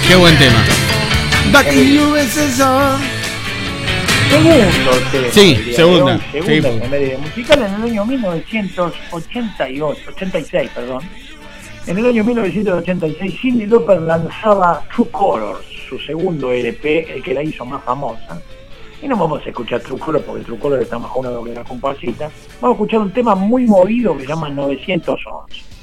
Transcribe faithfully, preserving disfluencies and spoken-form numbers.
Qué buen tema. Back in U S S R. Segundo tema. Sí, segunda. Segunda Sí. efeméride musical en el año mil novecientos ochenta y ocho, ochenta y seis, perdón. En el año mil novecientos ochenta y seis, Cyndi Lauper lanzaba True Colors, su segundo L P, el que la hizo más famosa. Y no vamos a escuchar True Colors porque True Colors está más jugado que la comparsita. Vamos a escuchar un tema muy movido que se llama novecientos once.